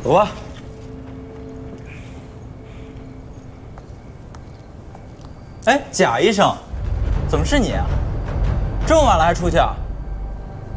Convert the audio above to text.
走吧。哎，贾医生，怎么是你啊？这么晚了还出去啊？